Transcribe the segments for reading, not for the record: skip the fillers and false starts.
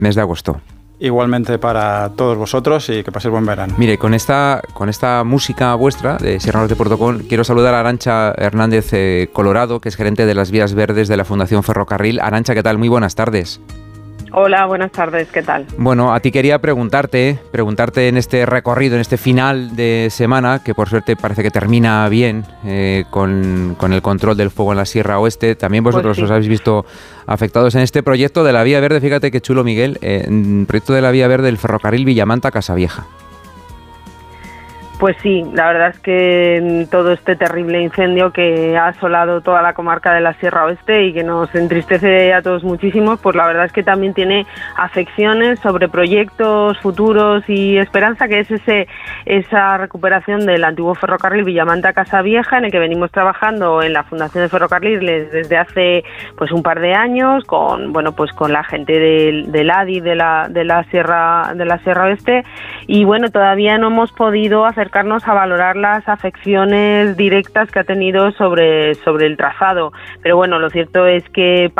mes de agosto. Igualmente para todos vosotros y que paséis buen verano. Mire, con esta música vuestra de Sierra Norte Protocol, quiero saludar a Arantxa Hernández Colorado, que es gerente de las Vías Verdes de la Fundación Ferrocarril. Arantxa, ¿qué tal? Muy buenas tardes. Hola, buenas tardes, ¿qué tal? Bueno, a ti quería preguntarte en este recorrido, en este final de semana, que por suerte parece que termina bien con el control del fuego en la Sierra Oeste. También vosotros os habéis visto afectados en este proyecto de la Vía Verde. Fíjate qué chulo, Miguel, proyecto de la Vía Verde del ferrocarril Villamanta-Casavieja. Pues sí, la verdad es que todo este terrible incendio que ha asolado toda la comarca de la Sierra Oeste y que nos entristece a todos muchísimo, pues la verdad es que también tiene afecciones sobre proyectos futuros y esperanza, que es esa recuperación del antiguo ferrocarril Villamanta-Casavieja, en el que venimos trabajando en la Fundación de Ferrocarriles desde hace pues un par de años con la gente del ADI de la Sierra Oeste, y bueno, todavía no hemos podido acercarnos a valorar las afecciones directas que ha tenido sobre el trazado, pero bueno, lo cierto es que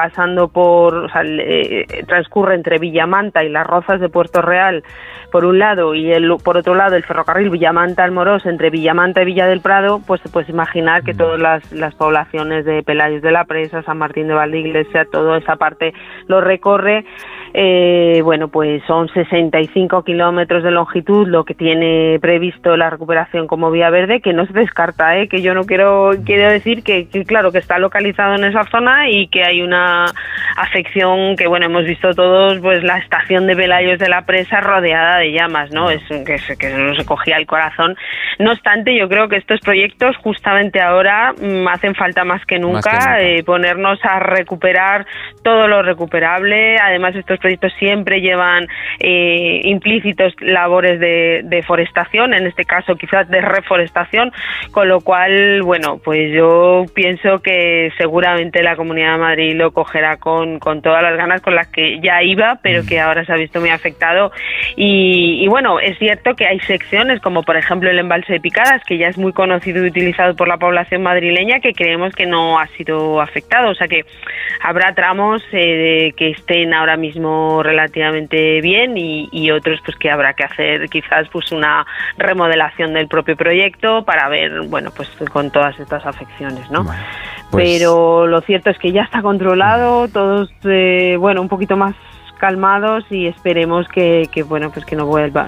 transcurre entre Villamanta y Las Rozas de Puerto Real por un lado, y por otro lado el ferrocarril Villamanta-Almorós entre Villamanta y Villa del Prado, pues se puede imaginar que todas las poblaciones de Pelayos de la Presa, San Martín de Valdeiglesia, toda esa parte lo recorre. Pues son 65 kilómetros de longitud lo que tiene previsto la recuperación como vía verde, que no se descarta, que yo no quiero decir que claro, que está localizado en esa zona y que hay una afección que, bueno, hemos visto todos, pues la estación de Pelayos de la Presa rodeada de llamas, ¿no? Es que no se cogía el corazón. No obstante, yo creo que estos proyectos justamente ahora hacen falta más que nunca, ponernos a recuperar todo lo recuperable. Además, estos proyectos siempre llevan implícitos labores de deforestación, en este caso quizás de reforestación, con lo cual, bueno, pues yo pienso que seguramente la Comunidad de Madrid lo cogerá con todas las ganas con las que ya iba, pero que ahora se ha visto muy afectado. Y bueno, es cierto que hay secciones, como por ejemplo el embalse de Picadas, que ya es muy conocido y utilizado por la población madrileña, que creemos que no ha sido afectado. O sea que habrá tramos que estén ahora mismo relativamente bien y otros pues que habrá que hacer quizás pues una remodelación del propio proyecto para ver, bueno, pues con todas estas afecciones, ¿no? Bueno, pues... Pero lo cierto es que ya está controlado, todos, un poquito más calmados, y esperemos que no vuelva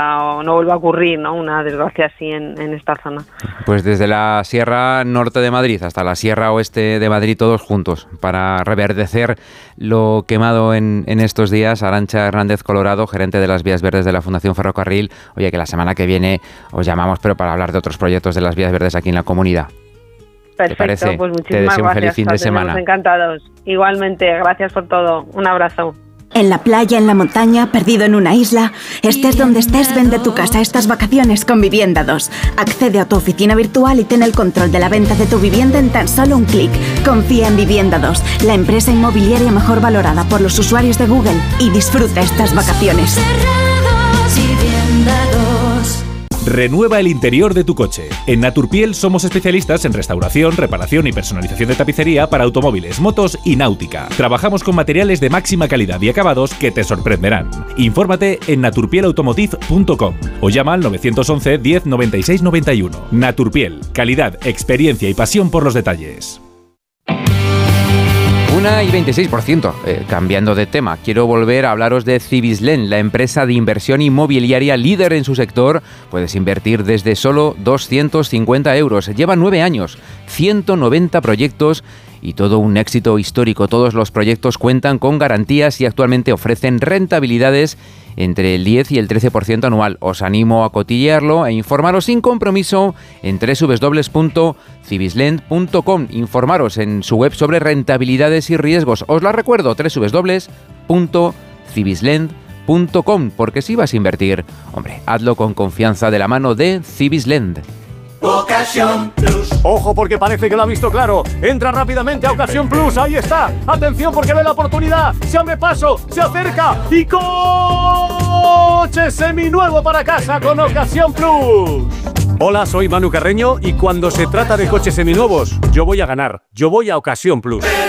a ocurrir, ¿no?, una desgracia así en esta zona. Pues desde la Sierra Norte de Madrid hasta la Sierra Oeste de Madrid, todos juntos para reverdecer lo quemado en estos días. Arantxa Hernández Colorado, gerente de las Vías Verdes de la Fundación Ferrocarril. Oye, que la semana que viene os llamamos, pero para hablar de otros proyectos de las Vías Verdes aquí en la comunidad. Perfecto, pues muchísimas Te deseo un feliz fin de semana. Encantados. Igualmente, gracias por todo. Un abrazo. En la playa, en la montaña, perdido en una isla, estés donde estés, vende tu casa estas vacaciones con Vivienda 2. Accede a tu oficina virtual y ten el control de la venta de tu vivienda en tan solo un clic. Confía en Vivienda 2, la empresa inmobiliaria mejor valorada por los usuarios de Google, y disfruta estas vacaciones. Renueva el interior de tu coche. En Naturpiel somos especialistas en restauración, reparación y personalización de tapicería para automóviles, motos y náutica. Trabajamos con materiales de máxima calidad y acabados que te sorprenderán. Infórmate en naturpielautomotive.com o llama al 911 10 96 91. Naturpiel, calidad, experiencia y pasión por los detalles. 1,26%. Cambiando de tema, quiero volver a hablaros de Cibislen, la empresa de inversión inmobiliaria líder en su sector. Puedes invertir desde solo 250 euros. Lleva 9 años, 190 proyectos y todo un éxito histórico. Todos los proyectos cuentan con garantías y actualmente ofrecen rentabilidades entre el 10 y el 13% anual. Os animo a cotillearlo e informaros sin compromiso en www.cibislen.com. Informaros en su web sobre rentabilidades y riesgos. Os la recuerdo, www.cibislen.com, porque si vas a invertir, hombre, hazlo con confianza de la mano de Cibislen. Ocasión Plus. Ojo, porque parece que lo ha visto claro. Entra rápidamente a Ocasión Plus. Ahí está. Atención, porque ve la oportunidad. Se abre paso, se acerca y coche seminuevo para casa con Ocasión Plus. Hola, soy Manu Carreño y cuando se trata de coches seminuevos, yo voy a ganar. Yo voy a Ocasión Plus.